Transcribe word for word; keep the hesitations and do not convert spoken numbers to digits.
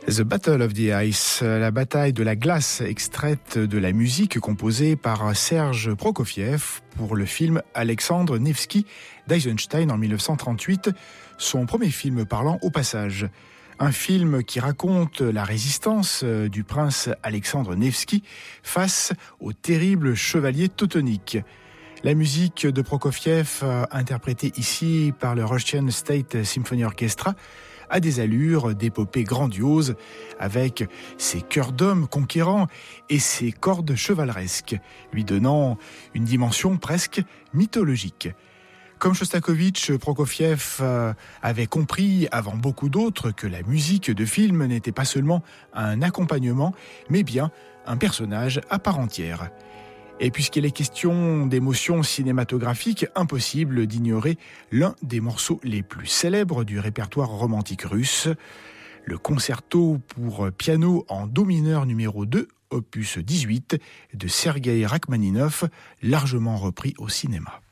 The Battle of the Ice, la bataille de la glace, extraite de la musique composée par Serge Prokofiev pour le film Alexandre Nevsky d'Eisenstein en dix-neuf cent trente-huit, son premier film parlant au passage. Un film qui raconte la résistance du prince Alexandre Nevsky face au terrible chevalier teutonique. La musique de Prokofiev, interprétée ici par le Russian State Symphony Orchestra, a des allures d'épopée grandiose, avec ses chœurs d'hommes conquérants et ses cordes chevaleresques, lui donnant une dimension presque mythologique. Comme Shostakovich, Prokofiev avait compris avant beaucoup d'autres que la musique de film n'était pas seulement un accompagnement, mais bien un personnage à part entière. Et puisqu'il est question d'émotions cinématographiques, impossible d'ignorer l'un des morceaux les plus célèbres du répertoire romantique russe, le concerto pour piano en do mineur numéro deux, opus dix-huit, de Sergueï Rachmaninov, largement repris au cinéma.